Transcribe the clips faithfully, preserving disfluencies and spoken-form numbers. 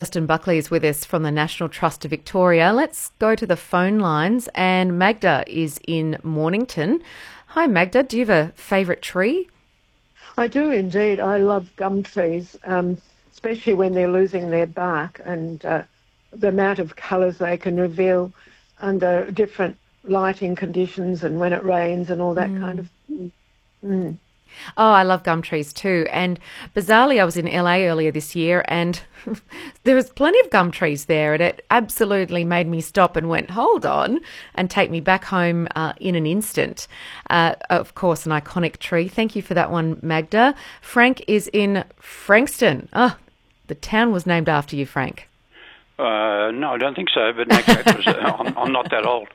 Justin Buckley is with us from the National Trust of Victoria. Let's go to the phone lines, and Magda is in Mornington. Hi Magda, do you have a favourite tree? I do indeed. I love gum trees, um, especially when they're losing their bark and uh, the amount of colours they can reveal under different lighting conditions and when it rains and all that mm. kind of thing. Mm. Oh, I love gum trees too. And bizarrely, I was in L A earlier this year and there was plenty of gum trees there, and it absolutely made me stop and went, hold on, and take me back home uh, in an instant. Uh, of course, an iconic tree. Thank you for that one, Magda. Frank is in Frankston. Oh, the town was named after you, Frank. Uh, no, I don't think so, but in that case, I'm, I'm not that old.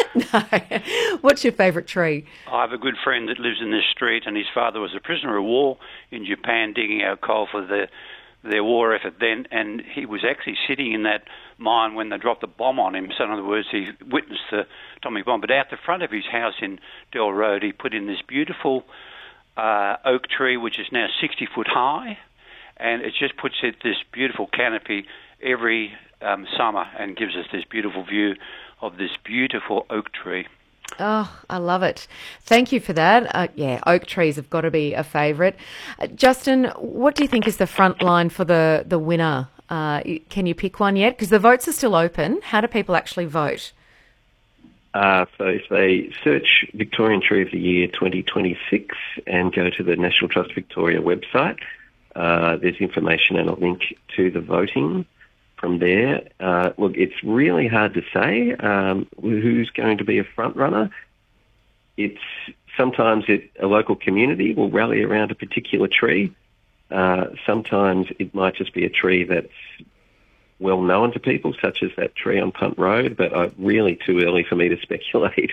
No. What's your favourite tree? I have a good friend that lives in this street, and his father was a prisoner of war in Japan digging out coal for the, their war effort then, and he was actually sitting in that mine when they dropped the bomb on him. So in other words, he witnessed the atomic bomb. But out the front of his house in Dell Road, he put in this beautiful uh, oak tree, which is now sixty foot high, and it just puts it this beautiful canopy every um, summer and gives us this beautiful view of this beautiful oak tree. Oh, I love it. Thank you for that. Uh, yeah, oak trees have got to be a favourite. Uh, Justin, what do you think is the front line for the, the winner? Uh, can you pick one yet? Because the votes are still open. How do people actually vote? Uh, so if they search Victorian Tree of the Year twenty twenty-six and go to the National Trust Victoria website, uh, there's information and a link to the voting. From there, uh, look, it's really hard to say um, who's going to be a front runner. It's sometimes it, a local community will rally around a particular tree. Uh, sometimes it might just be a tree that's well known to people, such as that tree on Punt Road. But uh, really too early for me to speculate.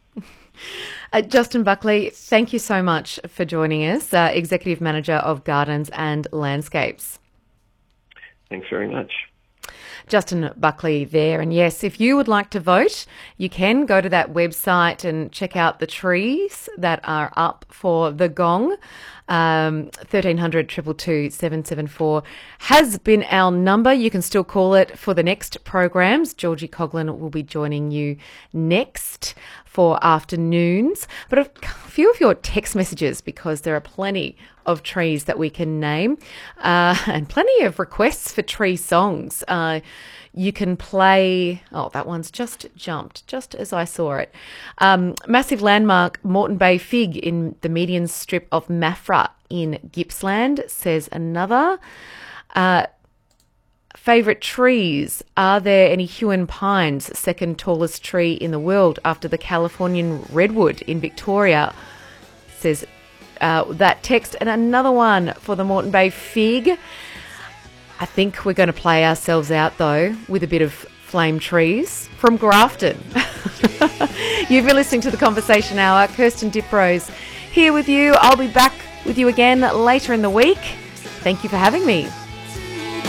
uh, Justin Buckley, thank you so much for joining us, uh, Executive Manager of Gardens and Landscapes. Thanks very much. Justin Buckley there. And yes, if you would like to vote, you can go to that website and check out the trees that are up for the gong. Um, thirteen hundred, two two two, seven seven four has been our number. You can still call it for the next programs. Georgie Coughlin will be joining you next for afternoons. But a few of your text messages, because there are plenty of trees that we can name uh, and plenty of requests for tree songs. Uh, you can play, oh, that one's just jumped, just as I saw it. Um, massive landmark, Moreton Bay Fig in the median strip of Maffra in Gippsland, says another. Uh, Favourite trees, are there any Huon pines, second tallest tree in the world after the Californian redwood in Victoria, says uh, that text. And another one for the Moreton Bay Fig. I think we're going to play ourselves out, though, with a bit of Flame Trees from Grafton. You've been listening to The Conversation Hour. Kirsten Diprose here with you. I'll be back with you again later in the week. Thank you for having me.